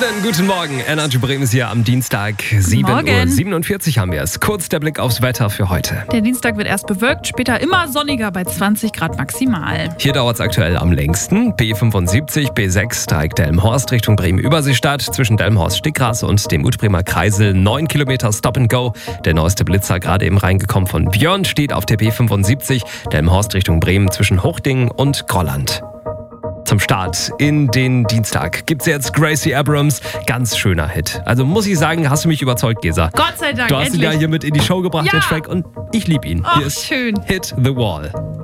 Schönen guten Morgen. Energy Bremen ist hier am Dienstag. 7:47 Uhr haben wir es. Kurz der Blick aufs Wetter für heute. Der Dienstag wird erst bewölkt, später immer sonniger bei 20 Grad maximal. Hier dauert es aktuell am längsten. B75, B6 direkt Delmenhorst Richtung Bremen-Überseestadt. Zwischen Delmenhorst-Stickgras und dem Utbremer Kreisel 9 Kilometer Stop and Go. Der neueste Blitzer gerade eben reingekommen von Björn steht auf der B75. Delmenhorst Richtung Bremen zwischen Hochdingen und Grolland. Zum Start in den Dienstag gibt's jetzt Gracie Abrams. Ganz schöner Hit. Also muss ich sagen, hast du mich überzeugt, Gesa. Gott sei Dank, Du hast ihn endlich. ja hier mit in die Show gebracht, Ja. den Track, und ich liebe ihn. Ach, Hier ist schön. Hit the Wall.